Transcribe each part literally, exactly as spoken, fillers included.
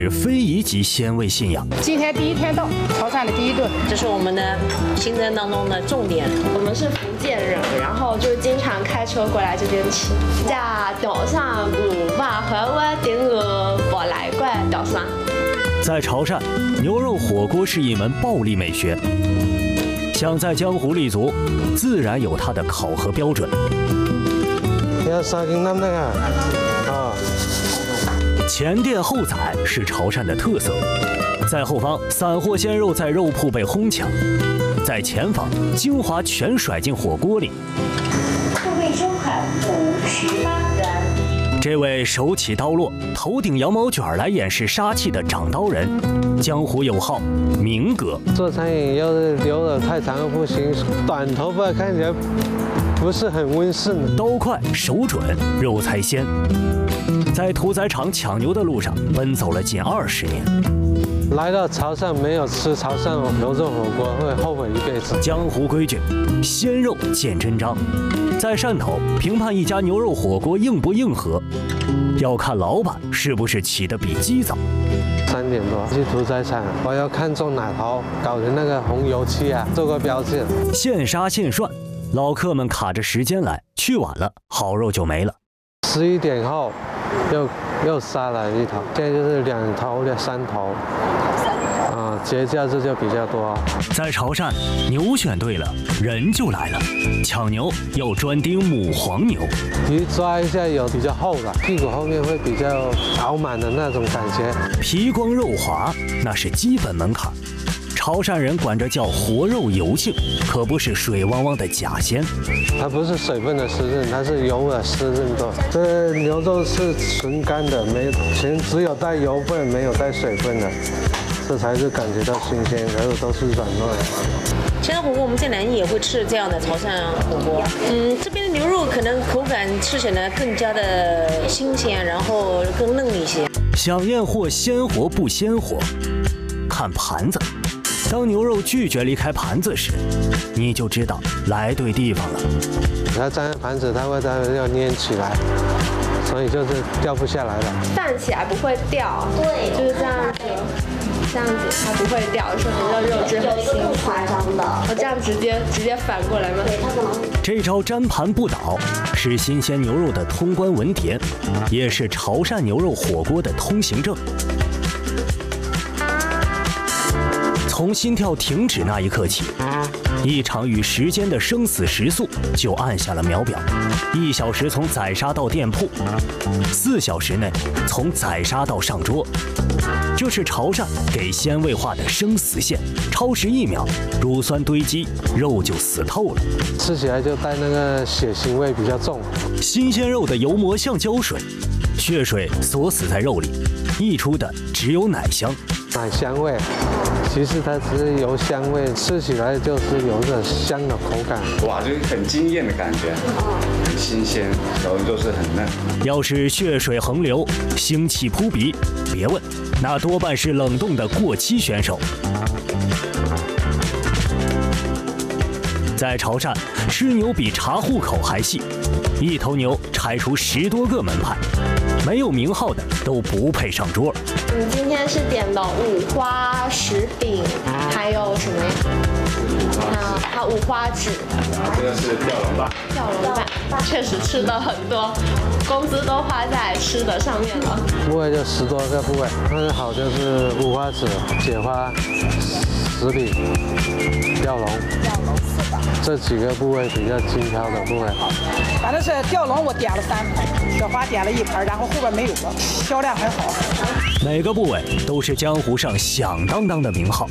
非遗及鲜味信仰。 今天第一天到潮汕的第一顿， 这是我们的行程当中的重点。 我们是福建人，然后就经常开车过来这边吃。在岛上古巴和湾顶鹅我来过岛上。 在潮汕，牛肉火锅是一门暴力美学，想在江湖立足，自然有它的考核标准。 要杀金那个啊。 前店后宰是潮汕的特色，在后方散货鲜肉在肉铺被哄抢，在前方精华全甩进火锅里。 后备收款五十八元。 这位手起刀落、头顶羊毛卷来掩饰杀气的掌刀人，江湖有号明哥。 做餐饮要是留的太长不行，短头发看起来不是很温顺。 刀快手准，肉才鲜。在屠宰场抢牛的路上奔走了近二十年， 来到潮汕没有吃潮汕牛肉火锅会后悔一辈子。 江湖规矩，鲜肉见真章。在汕头评判一家牛肉火锅硬不硬核，要看老板是不是起得比鸡早。 三点多去屠宰场，我要看中哪头搞的那个红油漆啊，做个标志。 现杀现涮，老客们卡着时间来，去晚了好肉就没了。 十一点后。又又杀了一头，现在就是两头的三头，啊，节假日就比较多。 在潮汕，牛选对了，人就来了。抢牛要专盯母黄牛， 一抓一下有比较厚的，屁股后面会比较饱满的那种感觉。 皮光肉滑，那是基本门槛。潮汕人管这叫活肉油性，可不是水汪汪的假鲜。 它不是水分的湿润，它是油的湿润多。这牛肉是纯干的，没全只有带油分，没有带水分的，这才是感觉到新鲜，然后都是软糯的。 其实火锅我们在南艺也会吃这样的潮汕火锅，嗯，这边的牛肉可能口感吃起来更加的新鲜，然后更嫩一些。 想验货鲜活不鲜活，看盘子。当牛肉拒绝离开盘子时，你就知道来对地方了。 它粘在盘子，它会它要粘起来，所以就是掉不下来了。 站起来不会掉， 对， 就是这样子，这样子它不会掉，说明肉质很新夸张的。 我这样直接直接反过来吗？ 对，它可能。 这招粘盘不倒是新鲜牛肉的通关文牒，也是潮汕牛肉火锅的通行证。从心跳停止那一刻起，一场与时间的生死时速就按下了秒表。一小时从宰杀到店铺，四小时内从宰杀到上桌。这是潮汕给鲜味化的生死线，超时一秒，乳酸堆积，肉就死透了。 吃起来就带那个血腥味比较重。 新鲜肉的油膜像胶水，血水锁死在肉里，溢出的只有奶香。 奶香味。其实它只是油香味，吃起来就是有点香的口感。 哇，就是很惊艳的感觉，很新鲜，然后就是很嫩。 要是血水横流、腥气扑鼻，别问，那多半是冷冻的过期选手。在潮汕，吃牛比查户口还细，一头牛拆出十多个门派，没有名号的都不配上桌。 我们今天是点了五花石饼，还有什么呀？还有还有五花指。 这个是吊龙板。 吊龙板，确实吃的很多，工资都花在吃的上面了。 部位就十多个部位，那个好就是五花指、解花、石饼、吊龙。 吊龙四个。 这几个部位比较精挑的部位。 反正是吊龙我点了三盘，雪花点了一盘，然后后边没有了，销量很好。 每个部位都是江湖上响当当的名号。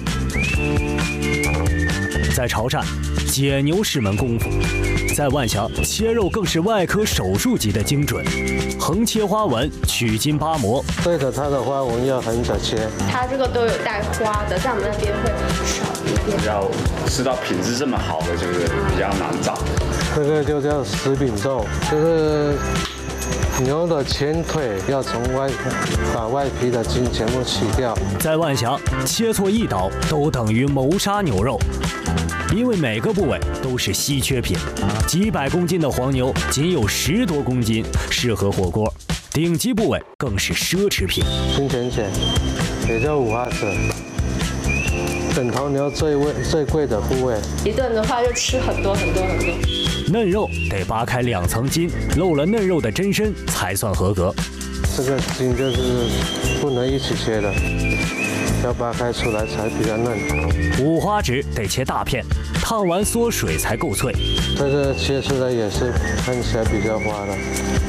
在潮汕，解牛是门功夫；在万祥，切肉更是外科手术级的精准，横切花纹，取筋扒膜。 对着它的花纹要横着切。 它这个都有带花的，在我们那边会少一点。 要吃到品质这么好的，就是比较难找。 这个就叫石饼肉，就是牛的前腿要从外把外皮的筋全部取掉。 在万祥，切错一刀都等于谋杀牛肉，因为每个部位都是稀缺品，几百公斤的黄牛仅有十多公斤适合火锅。 顶级部位更是奢侈品。 金钱钱，也叫五花子，整头牛最贵最贵的部位。 一顿的话就吃很多很多很多。 嫩肉得扒开两层筋，露了嫩肉的真身才算合格。 这个筋就是不能一起切的，要扒开出来才比较嫩。 五花趾得切大片，烫完缩水才够脆。 这个切出来也是看起来比较滑的，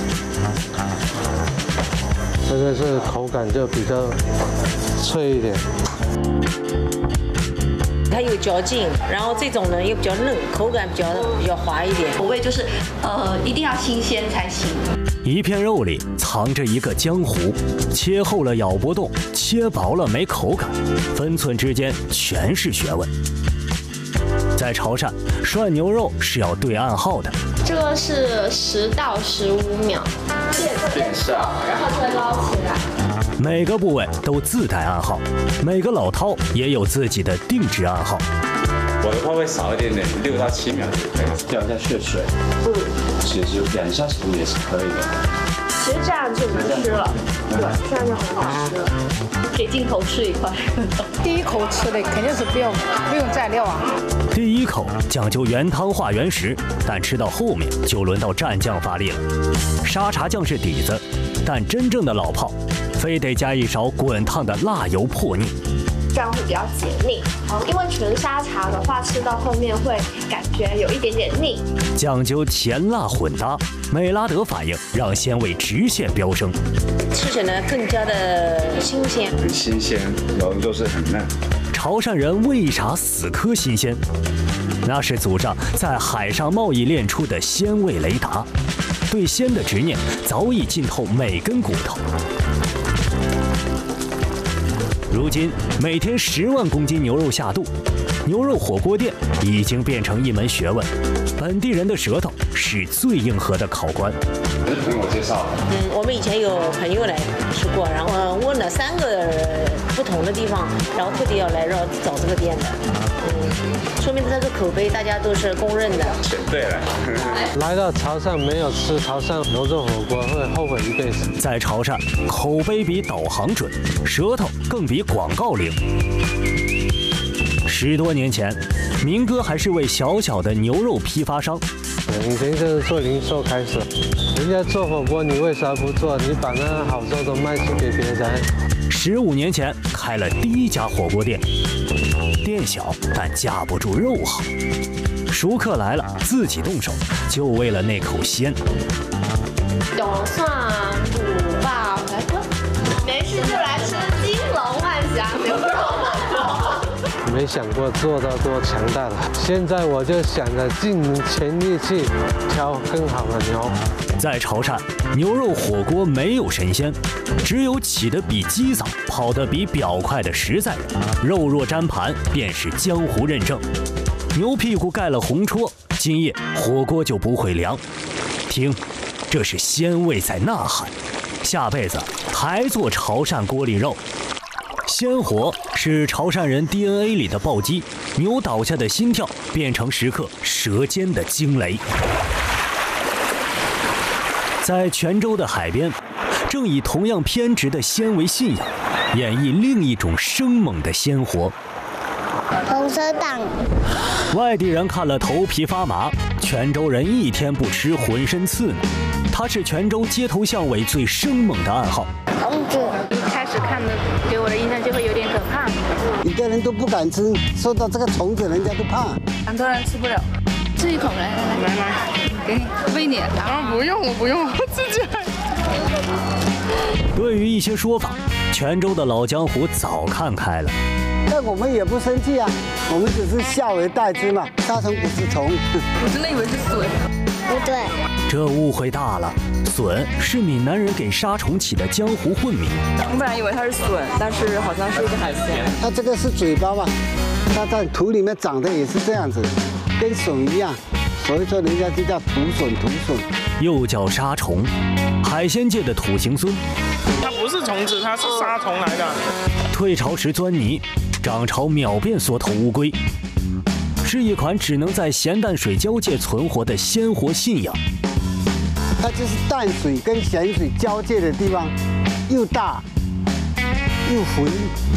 这个是口感就比较脆一点。 它有嚼劲，然后这种呢又比较嫩，口感比较比较滑一点。 口味就是呃一定要新鲜才行。 一片肉里藏着一个江湖，切厚了咬不动，切薄了没口感，分寸之间全是学问。在潮汕，涮牛肉是要对暗号的。 这个是十到十五秒， 变色， 然后再捞起来。 每个部位都自带暗号，每个老饕也有自己的定制暗号。 我的话会少一点点，六到七秒就可以。 掉一下血水， 嗯， 其实两下手也是可以的。 其实这样就能吃了，对，这样就很好吃了。 给镜头吃一块。 第一口吃的肯定是不用不用蘸料啊。 第一口讲究原汤化原食，但吃到后面就轮到蘸酱发力了。沙茶酱是底子，但真正的老炮非得加一勺滚烫的辣油破腻， 这样会比较解腻。因为纯沙茶的话，吃到后面会感觉有一点点腻。 讲究甜辣混搭，美拉德反应让鲜味直线飙升， 吃起来更加的新鲜， 很新鲜，有的就是很嫩。 潮汕人为啥死磕新鲜？那是祖上在海上贸易练出的鲜味雷达，对鲜的执念早已浸透每根骨头。如今每天十万公斤牛肉下肚，牛肉火锅店已经变成一门学问。本地人的舌头是最硬核的考官。 是朋友介绍的。 嗯，我们以前有朋友来吃过，然后问了三个不同的地方，然后特地要来绕找这个店的。嗯，说明这个口碑大家都是公认的。 选对了。 来到潮汕没有吃潮汕牛肉火锅会后悔一辈子。 在潮汕，口碑比导航准，舌头更比广告灵。十多年前，明哥还是位小小的牛肉批发商。 以前就是做零售开始，人家做火锅你为啥不做？你把那好肉都卖去给别人。 十五年前开了第一家火锅店，店小但架不住肉好，熟客来了自己动手，就为了那口鲜。 懂蒜五霸回锅，没事就来吃金龙万祥牛肉火锅。 没想过做到多强大了，现在我就想着尽全力去挑更好的牛。 在潮汕，牛肉火锅没有神仙，只有起得比鸡早、跑得比表快的实在人。肉若沾盘，便是江湖认证。牛屁股盖了红戳，今夜火锅就不会凉。听，这是鲜味在呐喊。下辈子还做潮汕锅里肉。鲜活是潮汕人 D N A 里的暴击，牛倒下的心跳变成时刻舌尖的惊雷。在泉州的海边，正以同样偏执的鲜为信仰，演绎另一种生猛的鲜活。 红色档， 外地人看了头皮发麻，泉州人一天不吃浑身刺挠。它是泉州街头巷尾最生猛的暗号。 红子， 一开始看的给我的印象就会有点可怕， 一个人都不敢吃，说到这个虫子，人家都怕。 很多人吃不了，吃一口来来来来，给你喂你。啊，不用，我不用，我自己来。 对于一些说法，泉州的老江湖早看开了。 但我们也不生气啊，我们只是笑而代之嘛。杀虫不是虫。 我真的以为是笋。 不对， 这误会大了。笋是闽南人给杀虫起的江湖混名。 我本来以为它是笋，但是好像是一个海鲜。 它这个是嘴巴嘛，它在土里面长的也是这样子，跟笋一样，所以说人家就叫土笋，土笋。 又叫杀虫，海鲜界的土行孙。 它不是虫子，它是杀虫来的。 退潮时钻泥，涨潮秒变缩头乌龟，是一款只能在咸淡水交界存活的鲜活信仰。 它就是淡水跟咸水交界的地方，又大又浑